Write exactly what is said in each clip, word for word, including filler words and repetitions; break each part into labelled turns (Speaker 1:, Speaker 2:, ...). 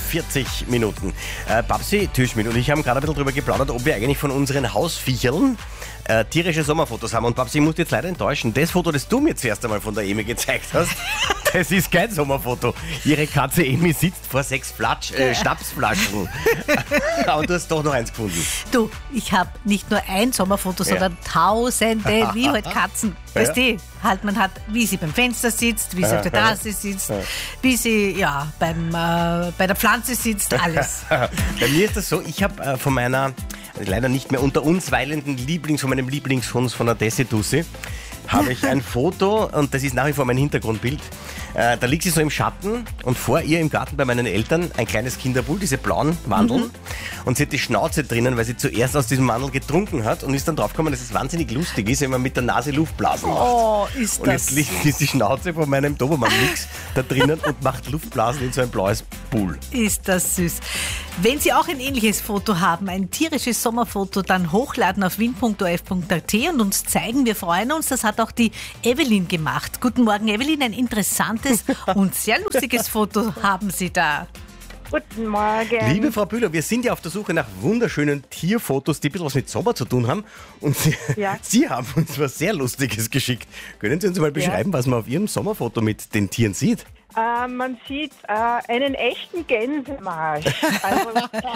Speaker 1: vierzig Minuten. Äh, Babsi Türschmidt und ich haben gerade ein bisschen drüber geplaudert, ob wir eigentlich von unseren Hausviechern äh, tierische Sommerfotos haben. Und Babsi, ich muss dich jetzt leider enttäuschen. Das Foto, das du mir zuerst einmal von der Emi gezeigt hast, das ist kein Sommerfoto. Ihre Katze Emi sitzt vor sechs Flatsch, äh, Schnapsflaschen. Aber du hast doch noch eins gefunden.
Speaker 2: Du, ich habe nicht nur ein Sommerfoto,
Speaker 1: Ja.
Speaker 2: sondern tausende, wie halt Katzen. Weißt
Speaker 1: Ja.
Speaker 2: du, halt man hat, wie sie beim Fenster sitzt, wie sie auf der Terrasse sitzt, wie sie ja beim, äh, bei der Pflanze sitzt, alles.
Speaker 1: Bei mir ist das so, ich habe äh, von meiner leider nicht mehr unter uns weilenden Lieblings, von meinem Lieblingshund, von der Dessi Dussi, habe ich ein Foto und das ist nach wie vor mein Hintergrundbild. Äh, da liegt sie so im Schatten und vor ihr im Garten bei meinen Eltern ein kleines Kinderbull, diese blauen Mandeln. Mhm. Und sie hat die Schnauze drinnen, weil sie zuerst aus diesem Mandel getrunken hat und ist dann draufgekommen, dass es wahnsinnig lustig ist, wenn man mit der Nase Luftblasen macht.
Speaker 2: Oh, ist
Speaker 1: Und
Speaker 2: das
Speaker 1: jetzt liegt ist die Schnauze von meinem Dobermann-Mix da drinnen und macht Luftblasen in so ein blaues Bull.
Speaker 2: Ist das süß. Wenn Sie auch ein ähnliches Foto haben, ein tierisches Sommerfoto, dann hochladen auf wien punkt o f punkt a t und uns zeigen. Wir freuen uns. Das hat auch die Evelyn gemacht. Guten Morgen, Evelyn. Ein interessantes und sehr lustiges Foto haben Sie da.
Speaker 3: Guten Morgen.
Speaker 1: Liebe Frau Bühler, wir sind ja auf der Suche nach wunderschönen Tierfotos, die ein bisschen was mit Sommer zu tun haben. Und Sie,
Speaker 3: Ja.
Speaker 1: Sie haben uns was sehr Lustiges geschickt. Können Sie uns mal beschreiben, was man auf Ihrem Sommerfoto mit den Tieren sieht?
Speaker 3: Äh, man sieht äh, einen echten Gänsemarsch. Also,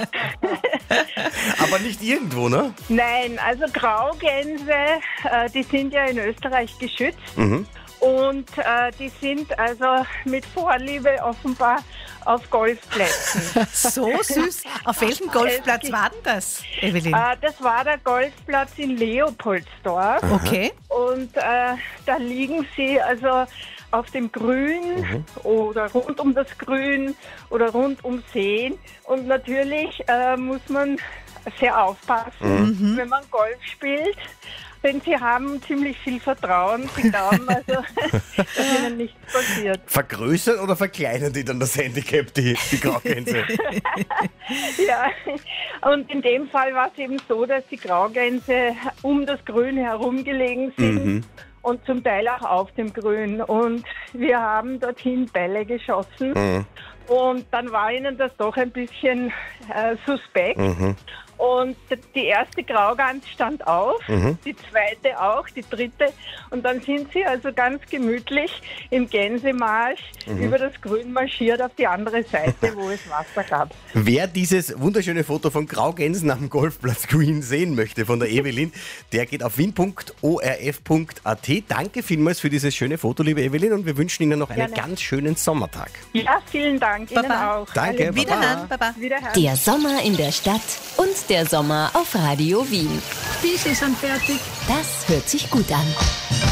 Speaker 1: Aber nicht irgendwo, ne?
Speaker 3: nein, also Graugänse, äh, die sind ja in Österreich geschützt.
Speaker 1: Mhm.
Speaker 3: Und äh, die sind also mit Vorliebe offenbar auf Golfplätzen.
Speaker 2: So süß. Auf welchem Golfplatz war denn das, Evelyn?
Speaker 3: äh, das war der Golfplatz in Leopoldsdorf.
Speaker 2: Okay.
Speaker 3: Und äh, da liegen sie also auf dem Grün oder rund um das Grün oder rund um Seen. Und natürlich äh, muss man sehr aufpassen, wenn man Golf spielt. Denn sie haben ziemlich viel Vertrauen. Sie glauben also, dass ihnen nichts passiert.
Speaker 1: Vergrößern oder verkleinern die dann das Handicap, die, die Graugänse?
Speaker 3: Ja, und in dem Fall war es eben so, dass die Graugänse um das Grün herum gelegen sind.
Speaker 1: Mhm.
Speaker 3: Und zum Teil auch auf dem Grün. Und wir haben dorthin Bälle geschossen.
Speaker 1: Mhm.
Speaker 3: Und dann war ihnen das doch ein bisschen äh, suspekt.
Speaker 1: Mhm.
Speaker 3: Und die erste Graugans stand auf,
Speaker 1: Mhm.
Speaker 3: die zweite auch, die dritte. Und dann sind sie also ganz gemütlich im Gänsemarsch
Speaker 1: Mhm.
Speaker 3: über das Grün marschiert auf die andere Seite, wo es Wasser gab.
Speaker 1: Wer dieses wunderschöne Foto von Graugänsen am Golfplatz Green sehen möchte von der Evelyn, der geht auf wien punkt o r f punkt a t. Danke vielmals für dieses schöne Foto, liebe Evelyn, und wir wünschen Ihnen noch einen
Speaker 3: Gerne.
Speaker 1: ganz schönen Sommertag.
Speaker 3: Ja, vielen Dank, Ihnen
Speaker 2: Baba.
Speaker 3: auch.
Speaker 1: Danke,
Speaker 3: Alles
Speaker 2: Wiederhören, Baba.
Speaker 3: Wiederhören.
Speaker 4: Der Sommer in der Stadt und der Sommer auf Radio Wien.
Speaker 5: Fisch ist schon fertig.
Speaker 4: Das hört sich gut an.